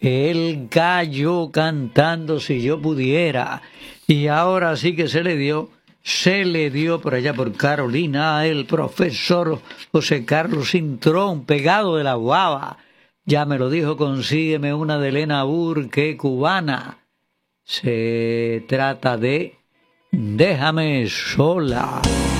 El gallo cantando Si yo pudiera. Y ahora sí que se le dio por allá por Carolina el profesor José Carlos Cintrón, pegado de la guava. Ya me lo dijo, consígueme una de Elena Burke cubana. Se trata de Déjame sola.